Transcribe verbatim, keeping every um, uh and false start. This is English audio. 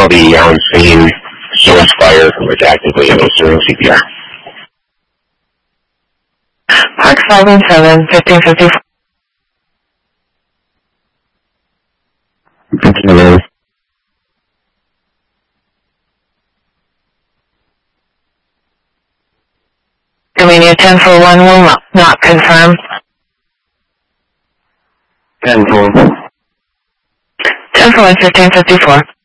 now the on scene source fire which actively administering C P R. Park five one seven, fifteen fifty-four. Continue. Dominion ten four one will not, not confirm. ten four. ten four one, fifteen fifty-four.